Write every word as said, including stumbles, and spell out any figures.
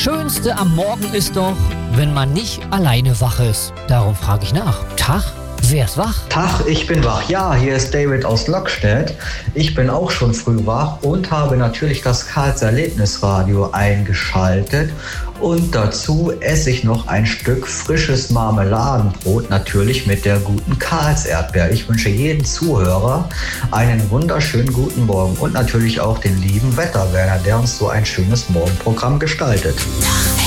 Schönste am Morgen ist doch, wenn man nicht alleine wach ist. Darum frage ich nach. Tag, wer ist wach? Tag, ich bin wach. Ja, hier ist David aus Lockstedt. Ich bin auch schon früh wach und habe natürlich das Karls Erlebnisradio eingeschaltet. Und dazu esse ich noch ein Stück frisches Marmeladenbrot, natürlich mit der guten Karls Erdbeer. Ich wünsche jedem Zuhörer einen wunderschönen guten Morgen und natürlich auch den lieben Wetterwerner, der uns so ein schönes Morgenprogramm gestaltet.